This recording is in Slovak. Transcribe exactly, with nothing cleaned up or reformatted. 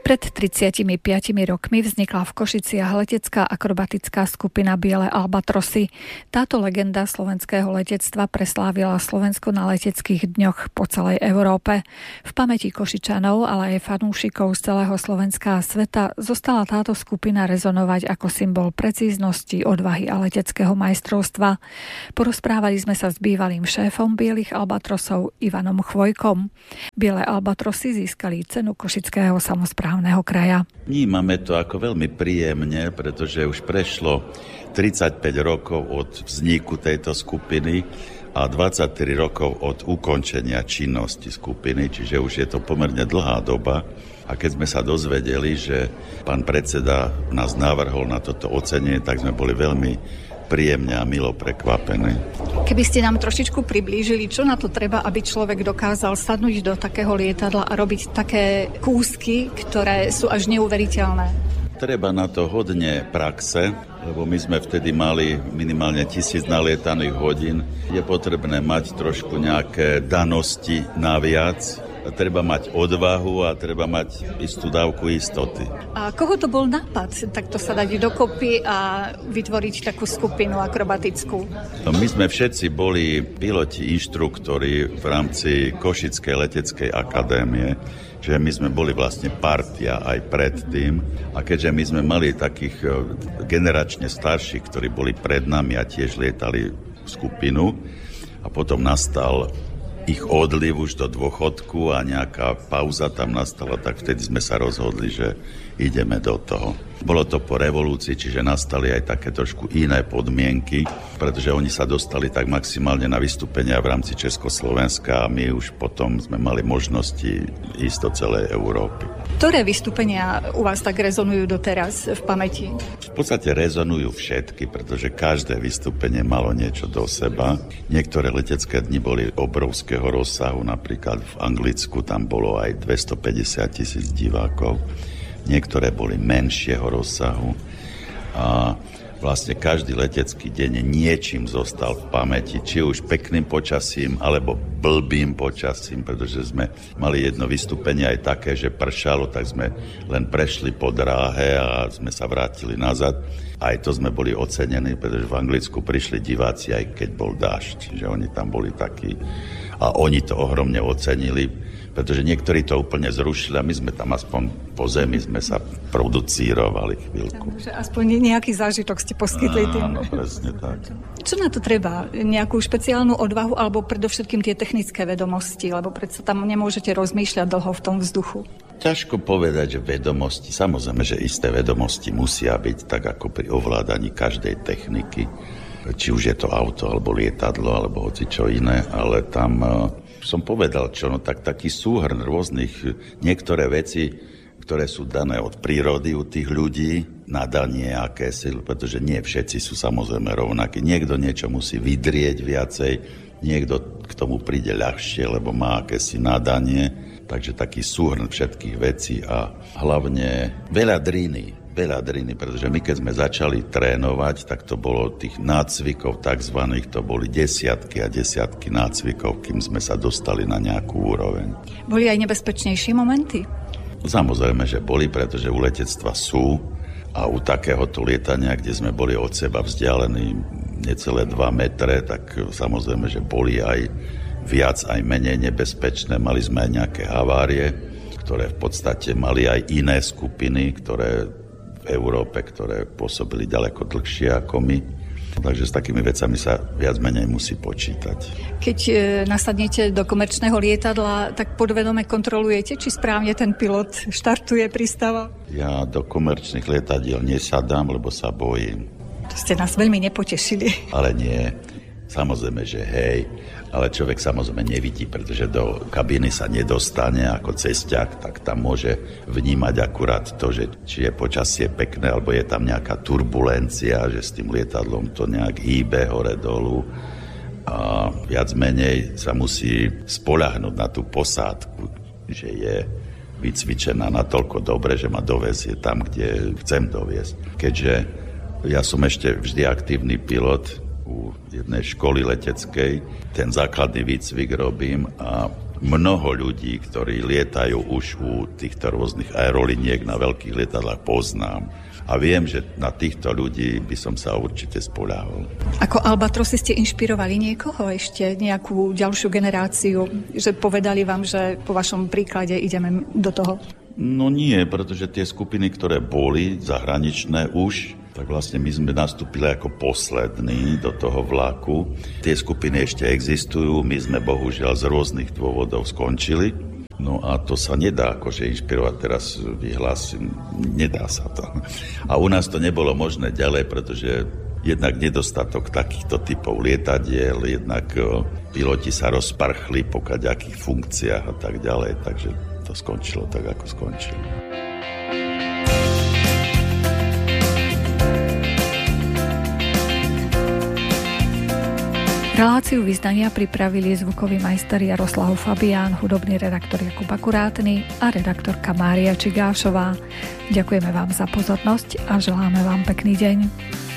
Pred tridsiatimi piatimi rokmi vznikla v Košiciach letecká akrobatická skupina Biele albatrosy. Táto legenda slovenského letectva preslávila Slovensko na leteckých dňoch po celej Európe. V pamäti Košičanov, ale aj fanúšikov z celého Slovenska a sveta zostala táto skupina rezonovať ako symbol precíznosti, odvahy a leteckého majstrovstva. Porozprávali sme sa s bývalým šéfom Bielých albatrosov Ivanom Chvojkom. Biele albatrosy získali cenu Košického samosprávneho kraja. Vnímame to ako veľmi príjemne, pretože už prešlo tridsaťpäť rokov od vzniku tejto skupiny a dvadsaťtri rokov od ukončenia činnosti skupiny, čiže už je to pomerne dlhá doba. A keď sme sa dozvedeli, že pán predseda nás navrhol na toto ocenenie, tak sme boli veľmi príjemne a milo prekvapení. Keby ste nám trošičku priblížili, čo na to treba, aby človek dokázal sadnúť do takého lietadla a robiť také kúsky, ktoré sú až neuveriteľné? Treba na to hodne praxe, lebo my sme vtedy mali minimálne tisíc nalietaných hodín. Je potrebné mať trošku nejaké danosti naviac. Treba mať odvahu a treba mať istú dávku istoty. A koho to bol nápad? Takto sa dať dokopy a vytvoriť takú skupinu akrobatickú? No, my sme všetci boli piloti, inštruktori v rámci Košickej leteckej akadémie, že my sme boli vlastne partia aj predtým. A keďže my sme mali takých generačne starších, ktorí boli pred nami a tiež lietali skupinu, a potom nastal ich odliv už do dôchodku a nejaká pauza tam nastala, tak vtedy sme sa rozhodli, že ideme do toho. Bolo to po revolúcii, čiže nastali aj také trošku iné podmienky, pretože oni sa dostali tak maximálne na vystúpenia v rámci Československa a my už potom sme mali možnosti ísť do celej Európy. Ktoré vystúpenia u vás tak rezonujú doteraz v pamäti? V podstate rezonujú všetky, pretože každé vystúpenie malo niečo do seba. Niektoré letecké dni boli obrovského rozsahu, napríklad v Anglicku tam bolo aj dvestopäťdesiat tisíc divákov. Niektoré boli menšieho rozsahu a vlastne každý letecký deň niečím zostal v pamäti, či už pekným počasím, alebo blbým počasím, pretože sme mali jedno vystúpenie aj také, že pršalo, tak sme len prešli po dráhe a sme sa vrátili nazad. Aj to sme boli ocenení, pretože v Anglicku prišli diváci, aj keď bol dážď, že oni tam boli takí a oni to ohromne ocenili, pretože niektorí to úplne zrušili a my sme tam aspoň po zemi sme sa producírovali chvíľku. Takže aspoň nejaký zážitok ste poskytli tým. Áno, presne tak. Čo na to treba? Nejakú špeciálnu odvahu alebo predovšetkým tie technické vedomosti? Lebo predsa tam nemôžete rozmýšľať dlho v tom vzduchu. Ťažko povedať, že vedomosti, samozrejme, že isté vedomosti musia byť tak ako pri ovládaní každej techniky. Či už je to auto, alebo lietadlo, alebo hoci čo iné, ale tam som povedal čo, no tak taký súhrn rôznych, niektoré veci, ktoré sú dané od prírody u tých ľudí, nadanie akési, pretože nie všetci sú samozrejme rovnakí. Niekto niečo musí vydrieť viacej, niekto k tomu príde ľahšie, lebo má akési nadanie. Takže taký súhrn všetkých vecí a hlavne veľa driny. Veľa driny, pretože my keď sme začali trénovať, tak to bolo tých nácvikov takzvaných, to boli desiatky a desiatky nácvikov, kým sme sa dostali na nejakú úroveň. Boli aj nebezpečnejšie momenty? Samozrejme, že boli, pretože u letectva sú a u takéhoto lietania, kde sme boli od seba vzdialení necelé dva metre, tak samozrejme, že boli aj viac, aj menej nebezpečné. Mali sme aj nejaké havárie, ktoré v podstate mali aj iné skupiny, ktoré v Európe, ktoré pôsobili ďaleko dlhšie ako my. Takže s takými vecami sa viac menej musí počítať. Keď e, nasadnete do komerčného lietadla, tak podvedome kontrolujete, či správne ten pilot štartuje, pristáva? Ja do komerčných lietadiel nesadám, lebo sa bojím. To ste nás veľmi nepotešili. Ale nie. Samozrejme, že hej, ale človek samozrejme nevidí, pretože do kabíny sa nedostane ako cesťak, tak tam môže vnímať akurát to, že či je počasie pekné, alebo je tam nejaká turbulencia, že s tým lietadlom to nejak hýbe hore-dolu a viac menej sa musí spoľahnúť na tú posádku, že je vycvičená natoľko dobre, že ma dovezie tam, kde chcem doviesť. Keďže ja som ešte vždy aktívny pilot u jednej školy leteckej. Ten základný výcvik robím a mnoho ľudí, ktorí lietajú už u týchto rôznych aeroliniek na veľkých lietadlách, poznám. A viem, že na týchto ľudí by som sa určite spoľahol. Ako Albatrosy ste inšpirovali niekoho ešte, nejakú ďalšiu generáciu, že povedali vám, že po vašom príklade ideme do toho? No nie, pretože tie skupiny, ktoré boli zahraničné už, tak vlastne my sme nastúpili ako poslední do toho vlaku. Tie skupiny ešte existujú, my sme bohužiaľ z rôznych dôvodov skončili. No a to sa nedá akože inšpirovať, teraz vyhlásim, nedá sa to. A u nás to nebolo možné ďalej, pretože jednak nedostatok takýchto typov lietadiel, jednak piloti sa rozparchli po kaďakých funkciách a tak ďalej, takže to skončilo tak, ako skončilo. Reláciu vyznania pripravili zvukový majster Jaroslav Fabián, hudobný redaktor Jakub Akurátny a redaktorka Mária Čigášová. Ďakujeme vám za pozornosť a želáme vám pekný deň.